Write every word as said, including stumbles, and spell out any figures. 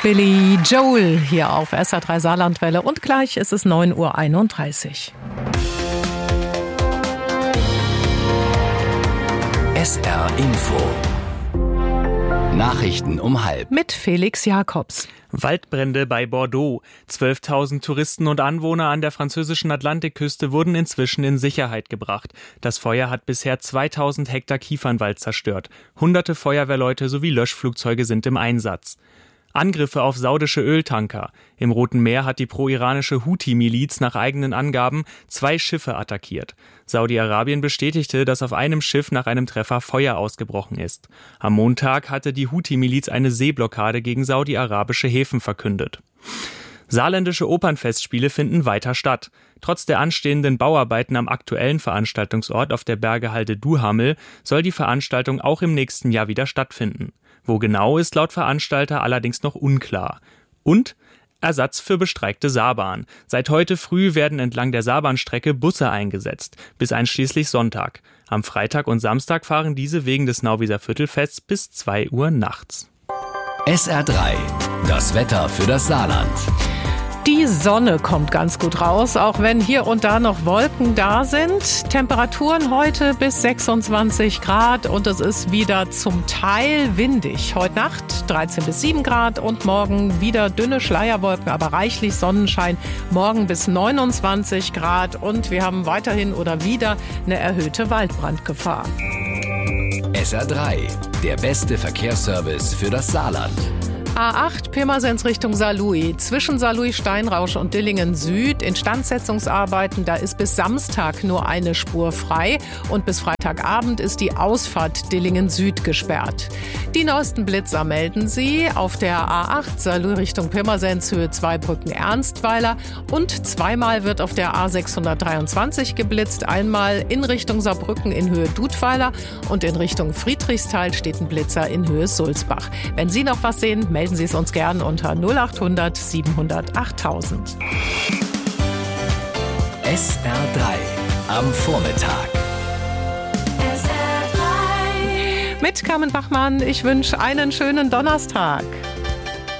Billy Joel hier auf S R drei Saarlandwelle und gleich ist es neun Uhr einunddreißig. S R Info. Nachrichten um halb. Mit Felix Jakobs. Waldbrände bei Bordeaux. zwölftausend Touristen und Anwohner an der französischen Atlantikküste wurden inzwischen in Sicherheit gebracht. Das Feuer hat bisher zweitausend Hektar Kiefernwald zerstört. Hunderte Feuerwehrleute sowie Löschflugzeuge sind im Einsatz. Angriffe auf saudische Öltanker. Im Roten Meer hat die pro-iranische Houthi-Miliz nach eigenen Angaben zwei Schiffe attackiert. Saudi-Arabien bestätigte, dass auf einem Schiff nach einem Treffer Feuer ausgebrochen ist. Am Montag hatte die Houthi-Miliz eine Seeblockade gegen saudi-arabische Häfen verkündet. Saarländische Opernfestspiele finden weiter statt. Trotz der anstehenden Bauarbeiten am aktuellen Veranstaltungsort auf der Bergehalde Duhamel soll die Veranstaltung auch im nächsten Jahr wieder stattfinden. Wo genau, ist laut Veranstalter allerdings noch unklar. Und Ersatz für bestreikte Saarbahn. Seit heute früh werden entlang der Saarbahnstrecke Busse eingesetzt, bis einschließlich Sonntag. Am Freitag und Samstag fahren diese wegen des Nauwieser Viertelfests bis zwei Uhr nachts. S R drei, das Wetter für das Saarland. Die Sonne kommt ganz gut raus, auch wenn hier und da noch Wolken da sind. Temperaturen heute bis sechsundzwanzig Grad und es ist wieder zum Teil windig. Heute Nacht dreizehn bis sieben Grad und morgen wieder dünne Schleierwolken, aber reichlich Sonnenschein. Morgen bis neunundzwanzig Grad und wir haben weiterhin oder wieder eine erhöhte Waldbrandgefahr. S R drei, der beste Verkehrsservice für das Saarland. A acht Pirmasens Richtung Saarlouis. Zwischen Saarlouis-Steinrausch und Dillingen Süd Instandsetzungsarbeiten. Da ist bis Samstag nur eine Spur frei und bis Freitagabend ist die Ausfahrt Dillingen Süd gesperrt. Die neuesten Blitzer melden Sie auf der A acht Saarlouis Richtung Pirmasens Höhe Zweibrücken Ernstweiler und zweimal wird auf der A sechshundertdreiundzwanzig geblitzt. Einmal in Richtung Saarbrücken in Höhe Dudweiler und in Richtung Friedrichsthal steht ein Blitzer in Höhe Sulzbach. Wenn Sie noch was sehen, melden Sie es uns gern unter null acht hundert siebenhundert achttausend. S R drei am Vormittag. Mit Carmen Bachmann, ich wünsche einen schönen Donnerstag.